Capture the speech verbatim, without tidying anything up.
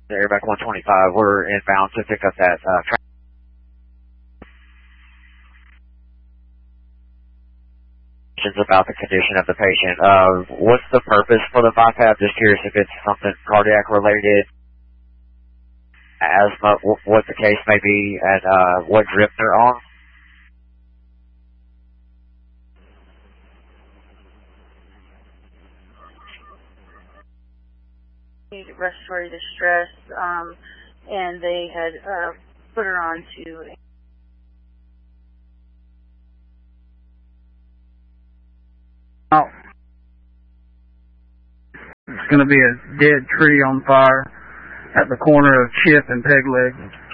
Airback one twenty-five, we're inbound to pick up that uh, tra- about the condition of the patient. Uh, what's the purpose for the V I P A B? Just curious if it's something cardiac related, asthma, w- what the case may be, and uh, what drip they're on. Respiratory distress, um, and they had uh, put her on to. Oh. It's going to be a dead tree on fire at the corner of Chip and Peg Leg.